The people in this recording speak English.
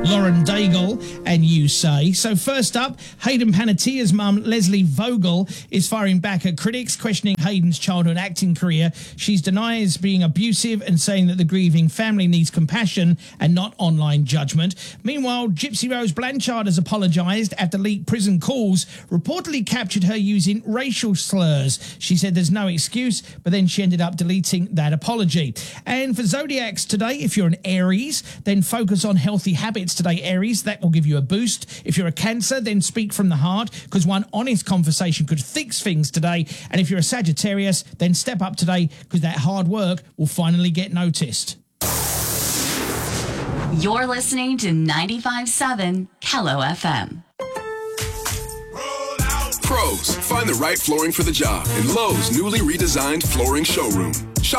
Lauren Daigle and You Say. So first up, Hayden Panettiere's mum, Leslie Vogel, is firing back at critics, questioning Hayden's childhood acting career. She denies being abusive and saying that the grieving family needs compassion and not online judgment. Meanwhile, Gypsy Rose Blanchard has apologised after leaked prison calls reportedly captured her using racial slurs. She said there's no excuse, but then she ended up deleting that apology. And for Zodiacs today, if you're an Aries, then focus on healthy habits today, Aries. That will give you a boost. If you're a Cancer, then speak from the heart, because one honest conversation could fix things today. And if you're a Sagittarius, then step up today, because that hard work will finally get noticed. You're listening to 95.7 Kello FM. Pros, find the right flooring for the job in Lowe's newly redesigned flooring showroom.